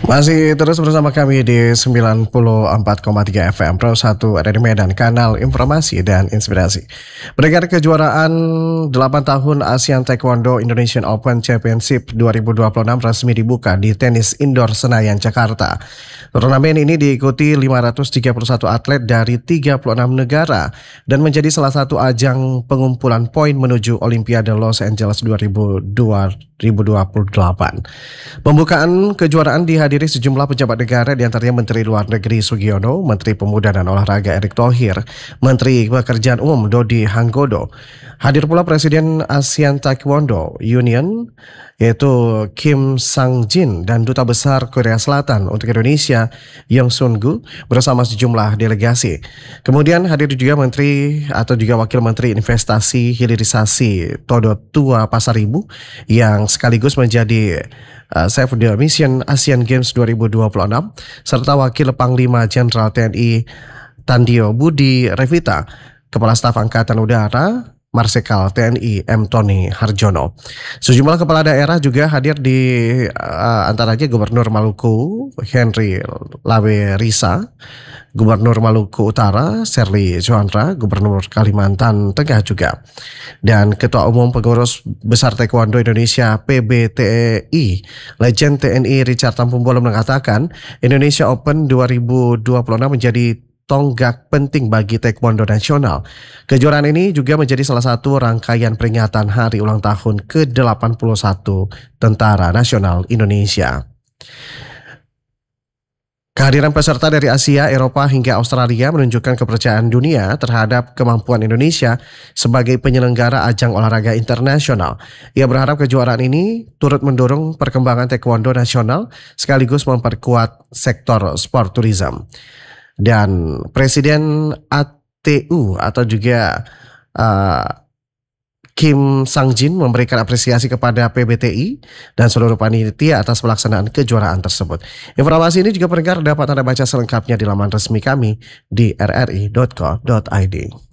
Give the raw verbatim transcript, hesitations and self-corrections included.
Masih terus bersama kami di sembilan puluh empat koma tiga F M Pro satu ada di Medan, kanal informasi dan inspirasi. Pendengar, kejuaraan delapan tahun ASEAN Taekwondo Indonesian Open Championship dua ribu dua puluh enam resmi dibuka di tenis indoor Senayan, Jakarta. Turnamen ini diikuti lima ratus tiga puluh satu atlet dari tiga puluh enam negara dan menjadi salah satu ajang pengumpulan poin menuju Olimpiade Los Angeles dua ribu dua puluh delapan. Pembukaan kejuaraan dihadiri sejumlah pejabat negara, diantaranya Menteri Luar Negeri Sugiono, Menteri Pemuda dan Olahraga Erick Thohir, Menteri Pekerjaan Umum Dodi Hanggodo. Hadir pula Presiden ASEAN Taekwondo Union yaitu Kim Sang-jin dan Duta Besar Korea Selatan untuk Indonesia Yong Sun-gu bersama sejumlah delegasi. Kemudian hadir juga Menteri atau juga Wakil Menteri Investasi Hilirisasi Todo Tua Pasaribu yang sekaligus menjadi uh, Chef de Mission Asian Games dua ribu dua puluh enam serta Wakil Panglima Jenderal T N I Tandio Budi Revita, Kepala Staf Angkatan Udara Marsikal T N I M Tony Harjono. Sejumlah kepala daerah juga hadir, di uh, antaranya Gubernur Maluku Henry Lawe Risa, Gubernur Maluku Utara Serly Johandra, Gubernur Kalimantan Tengah juga. Dan Ketua Umum Pengurus Besar Taekwondo Indonesia P B T I, Legend T N I Richard Tampumbolo mengatakan Indonesia Open dua ribu dua puluh enam menjadi tonggak penting bagi Taekwondo nasional. Kejuaraan ini juga menjadi salah satu rangkaian peringatan hari ulang tahun ke delapan puluh satu Tentara Nasional Indonesia. Kehadiran peserta dari Asia, Eropa hingga Australia menunjukkan kepercayaan dunia terhadap kemampuan Indonesia sebagai penyelenggara ajang olahraga internasional. Ia berharap kejuaraan ini turut mendorong perkembangan Taekwondo nasional sekaligus memperkuat sektor sport tourism. Dan Presiden A T U atau juga uh, Kim Sang-jin memberikan apresiasi kepada P B T I dan seluruh panitia atas pelaksanaan kejuaraan tersebut. Informasi ini juga pendengar dapat Anda baca selengkapnya di laman resmi kami di r r i dot co dot i d.